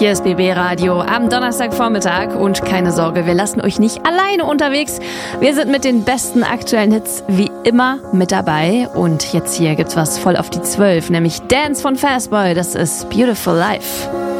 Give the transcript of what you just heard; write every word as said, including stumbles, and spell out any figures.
Hier ist B B Radio am Donnerstagvormittag und keine Sorge, wir lassen euch nicht alleine unterwegs. Wir sind mit den besten aktuellen Hits wie immer mit dabei und jetzt hier gibt's was voll auf die zwölf, nämlich Dance von Fastboy, das ist Beautiful Life.